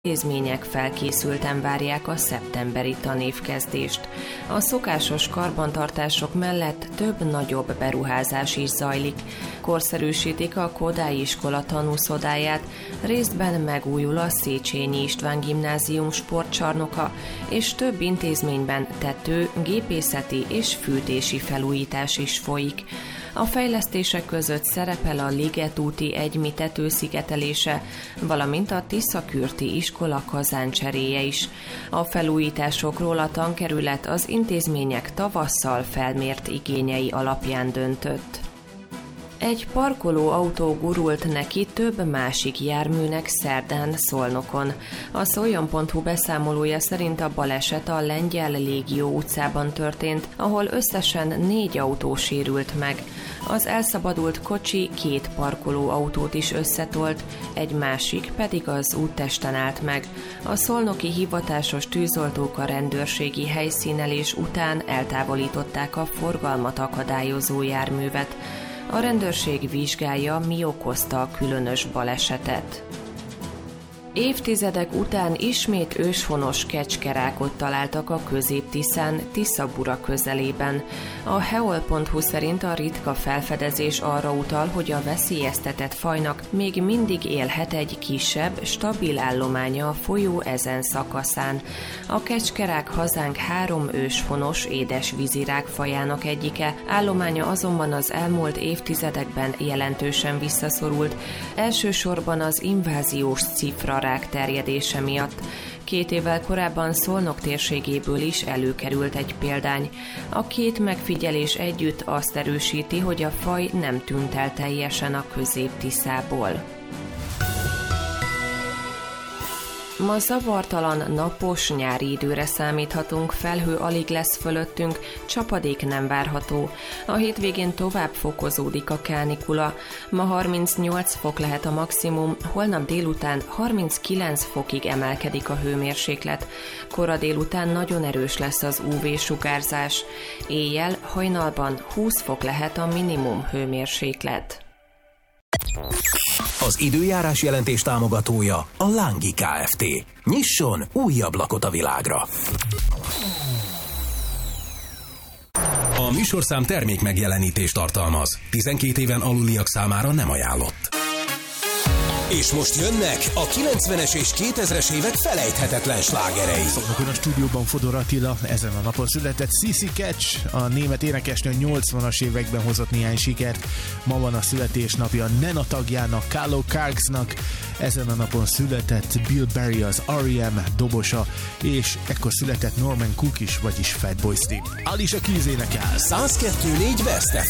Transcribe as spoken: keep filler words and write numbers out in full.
intézmények felkészülten várják a szeptemberi tanévkezdést. A szokásos karbantartások mellett több nagyobb beruházás is zajlik. Korszerűsítik a Kodály iskola tanúszodáját, részben megújul a Széchenyi István gimnázium sportcsarnoka, és több intézményben tető, gépészeti és fűtési felújítás is folyik. A fejlesztések között szerepel a Ligetúti egymi tetőszigetelése, valamint a Tiszakürti iskola kazáncseréje is. A felújításokról a tankerület az intézmények tavasszal felmért igényei alapján döntött. Egy parkoló autó gurult neki több másik járműnek szerdán Szolnokon. A szoljon pont hu beszámolója szerint a baleset a Lengyel Légió utcában történt, ahol összesen négy autó sérült meg. Az elszabadult kocsi két parkoló autót is összetolt, egy másik pedig az úttesten állt meg. A szolnoki hivatásos tűzoltók a rendőrségi helyszínelés után eltávolították a forgalmat akadályozó járművet. A rendőrség vizsgálja, mi okozta a különös balesetet. Évtizedek után ismét őshonos kecskerákot találtak a Közép-Tiszán, Tiszabura közelében. A heol pont hu szerint a ritka felfedezés arra utal, hogy a veszélyeztetett fajnak még mindig élhet egy kisebb, stabil állománya a folyó ezen szakaszán. A kecskerák hazánk három őshonos édesvízirák fajának egyike, állománya azonban az elmúlt évtizedekben jelentősen visszaszorult, elsősorban az inváziós cifra rák terjedése miatt. Két évvel korábban Szolnok térségéből is előkerült egy példány. A két megfigyelés együtt azt erősíti, hogy a faj nem tűnt el teljesen a Közép-Tiszából. Ma zavartalan, napos, nyári időre számíthatunk, felhő alig lesz fölöttünk, csapadék nem várható. A hétvégén tovább fokozódik a kánikula. Ma harmincnyolc fok lehet a maximum, holnap délután harminckilenc fokig emelkedik a hőmérséklet. Kora délután nagyon erős lesz az ú vé-sugárzás. Éjjel, hajnalban húsz fok lehet a minimum hőmérséklet. Az időjárás jelentés támogatója a Lángi Kft. Nyisson új ablakot a világra! A műsorszám termék megjelenítést tartalmaz. tizenkét éven aluliak számára nem ajánlott. És most jönnek a kilencvenes és kétezres évek felejthetetlen slágerei. Szolnokon a stúdióban Fodor Attila, ezen a napon született Sissy Catch, a német énekesnő nyolcvanas években hozott néhány sikert. Ma van a születésnapja Nena tagjának, Carlo Kargsnak, ezen a napon született Bill Berry, az er e em dobosa, és ekkor született Norman Cook is, vagyis Fatboy Slim. Alicia Keys énekel. száz kettő négy West ef